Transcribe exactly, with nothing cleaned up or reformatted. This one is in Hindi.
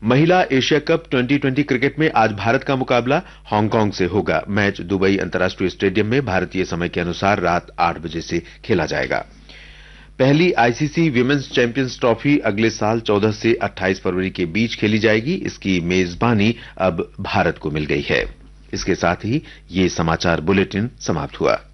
महिला Asia cup twenty twenty cricket में आज भारत का मुकाबला हांगकांग से होगा। मैच दुबई अंतर्राष्ट्रीय स्टेडियम में भारतीय समय के अनुसार रात आठ बजे से खेला जाएगा। पहली आईसीसी विमेंस चैंपियंस ट्रॉफी अगले साल चौदह से अट्ठाईस फरवरी के बीच खेली जाएगी। इसकी मेजबानी अब भारत को मिल गई है। इसके साथ ही ये समाचार बुलेटिन समाप्त हुआ।